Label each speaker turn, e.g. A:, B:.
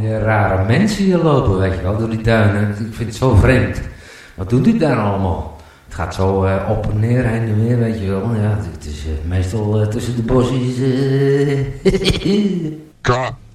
A: die rare mensen hier lopen, weet je wel, door die duinen. Ik vind het zo vreemd. Wat doet u daar allemaal? Het gaat zo op en neer, heen en weer, weet je wel. Ja, het is meestal tussen de bosjes.